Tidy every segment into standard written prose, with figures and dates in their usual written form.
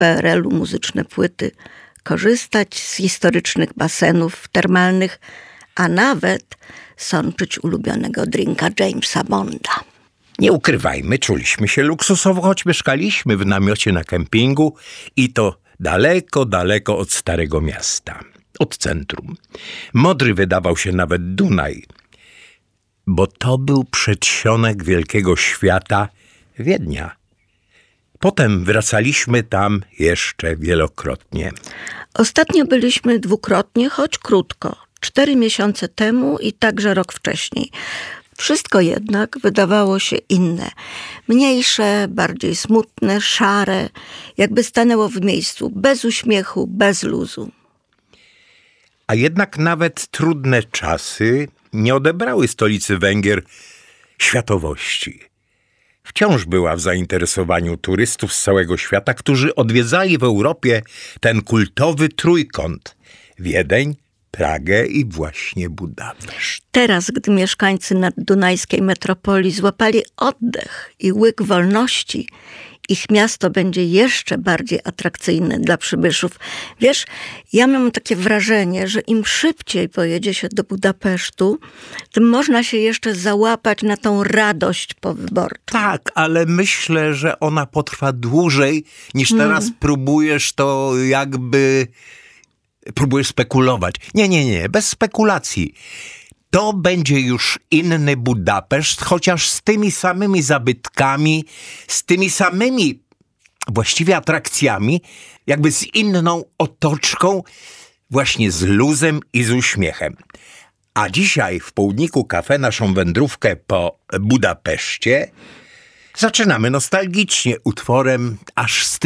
PRL-u muzyczne płyty, korzystać z historycznych basenów termalnych, a nawet sączyć ulubionego drinka Jamesa Bonda. Nie ukrywajmy, czuliśmy się luksusowo, choć mieszkaliśmy w namiocie na kempingu i to daleko, daleko od Starego Miasta, od centrum. Modry wydawał się nawet Dunaj, bo to był przedsionek wielkiego świata Wiednia. Potem wracaliśmy tam jeszcze wielokrotnie. Ostatnio byliśmy dwukrotnie, choć krótko. 4 miesiące temu i także rok wcześniej. Wszystko jednak wydawało się inne. Mniejsze, bardziej smutne, szare, jakby stanęło w miejscu, bez uśmiechu, bez luzu. A jednak nawet trudne czasy nie odebrały stolicy Węgier światowości. Wciąż była w zainteresowaniu turystów z całego świata, którzy odwiedzali w Europie ten kultowy trójkąt: Wiedeń, Pragę i właśnie Budapeszt. Teraz, gdy mieszkańcy naddunajskiej metropolii złapali oddech i łyk wolności, ich miasto będzie jeszcze bardziej atrakcyjne dla przybyszów. Wiesz, ja mam takie wrażenie, że im szybciej pojedzie się do Budapesztu, tym można się jeszcze załapać na tą radość powyborczą. Tak, ale myślę, że ona potrwa dłużej niż teraz próbujesz to jakby... Próbujesz spekulować. Nie, bez spekulacji. To będzie już inny Budapeszt, chociaż z tymi samymi zabytkami, z tymi samymi właściwie atrakcjami, jakby z inną otoczką, właśnie z luzem i z uśmiechem. A dzisiaj w Południku Cafe naszą wędrówkę po Budapeszcie zaczynamy nostalgicznie utworem aż z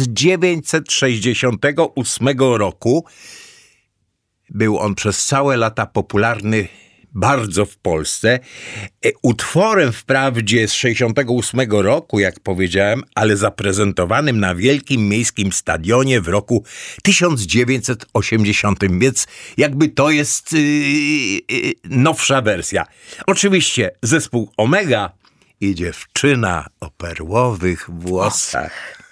1968 roku. Był on przez całe lata popularny bardzo w Polsce. Utworem wprawdzie z 68 roku, jak powiedziałem, ale zaprezentowanym na Wielkim Miejskim Stadionie w roku 1980, więc jakby to jest nowsza wersja. Oczywiście zespół Omega i dziewczyna o perłowych włosach.